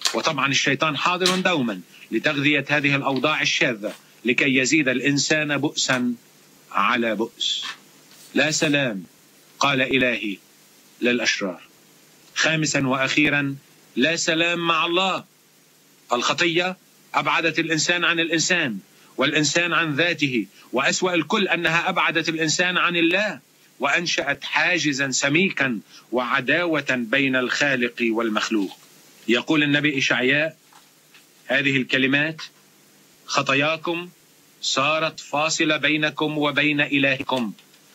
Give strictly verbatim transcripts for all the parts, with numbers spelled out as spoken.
وطبعا الشيطان حاضر دوما لتغذية هذه الأوضاع الشاذة لكي يزيد الإنسان بؤسا على بؤس. لا سلام قال إلهي للأشرار. خامسا وأخيرا، لا سلام مع الله. الخطية أبعدت الإنسان عن الإنسان والإنسان عن ذاته، وأسوأ الكل أنها أبعدت الإنسان عن الله وأنشأت حاجزا سميكا وعداوة بين الخالق والمخلوق. يقول النبي إشعياء هذه الكلمات: خطاياكم صارت فاصلة بينكم وبين إلهكم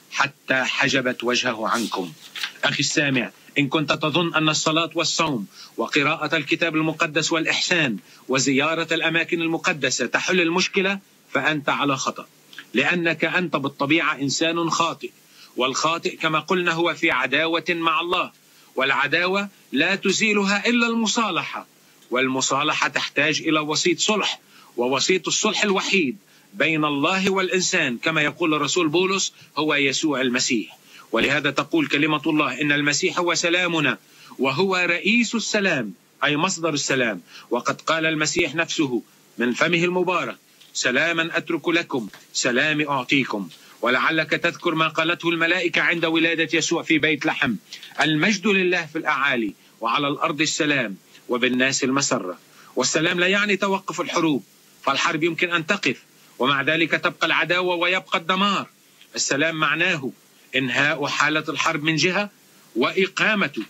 حتى حجبت وجهه عنكم. أخي السامع، إن كنت تظن أن الصلاة والصوم وقراءة الكتاب المقدس والإحسان وزيارة الأماكن المقدسة تحل المشكلة، فأنت على خطأ، لأنك أنت بالطبيعة إنسان خاطئ، والخاطئ كما قلنا هو في عداوة مع الله، والعداوة لا تزيلها إلا المصالحة، والمصالحة تحتاج إلى وسيط صلح، ووسيط الصلح الوحيد بين الله والإنسان كما يقول الرسول بولس هو يسوع المسيح. ولهذا تقول كلمة الله إن المسيح هو سلامنا وهو رئيس السلام، أي مصدر السلام. وقد قال المسيح نفسه من فمه المبارك: سلاما أترك لكم، سلامي أعطيكم. ولعلك تذكر ما قالته الملائكة عند ولادة يسوع في بيت لحم: المجد لله في الأعالي وعلى الأرض السلام وبالناس المسرة. والسلام لا يعني توقف الحروب، فالحرب يمكن أن تقف ومع ذلك تبقى العداوة ويبقى الدمار. السلام معناه إنهاء حالة الحرب من جهة، وإقامة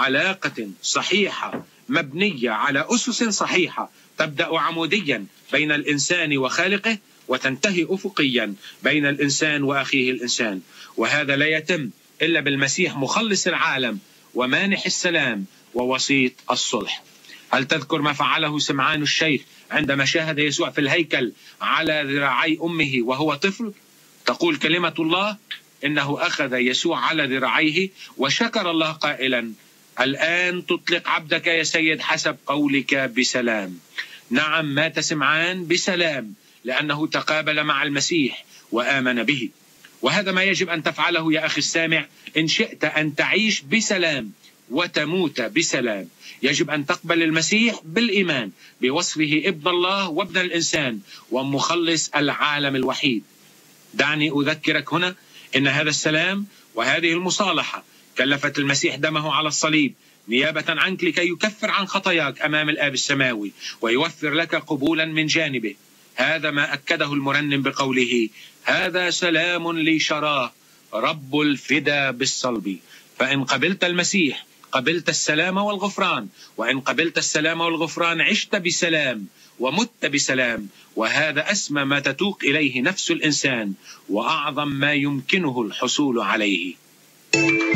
علاقة صحيحة مبنية على أسس صحيحة تبدأ عموديا بين الإنسان وخالقه وتنتهي أفقيا بين الإنسان وأخيه الإنسان. وهذا لا يتم إلا بالمسيح مخلص العالم ومانح السلام ووسيط الصلح. هل تذكر ما فعله سمعان الشيخ عندما شاهد يسوع في الهيكل على ذراعي أمه وهو طفل؟ تقول كلمة الله إنه أخذ يسوع على ذراعيه وشكر الله قائلا: الآن تطلق عبدك يا سيد حسب قولك بسلام. نعم، مات سمعان بسلام لأنه تقابل مع المسيح وآمن به. وهذا ما يجب أن تفعله يا أخي السامع إن شئت أن تعيش بسلام وتموت بسلام. يجب أن تقبل المسيح بالإيمان بوصفه ابن الله وابن الإنسان ومخلص العالم الوحيد. دعني أذكرك هنا إن هذا السلام وهذه المصالحة كلفت المسيح دمه على الصليب نيابة عنك لكي يكفر عن خطاياك أمام الآب السماوي ويوفر لك قبولا من جانبه. هذا ما أكده المرنم بقوله: هذا سلام لي شراه رب الفدا بالصلب. فإن قبلت المسيح قبلت السلام والغفران، وإن قبلت السلام والغفران عشت بسلام ومت بسلام. وهذا أسمى ما تتوق إليه نفس الإنسان وأعظم ما يمكنه الحصول عليه.